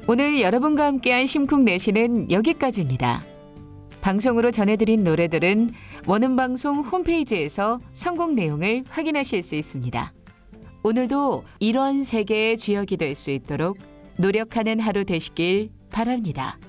오늘 여러분과 함께한 심쿵 내시는 여기까지입니다. 방송으로 전해드린 노래들은 원음방송 홈페이지에서 선곡 내용을 확인하실 수 있습니다. 오늘도 이런 세계의 주역이 될 수 있도록 노력하는 하루 되시길 바랍니다.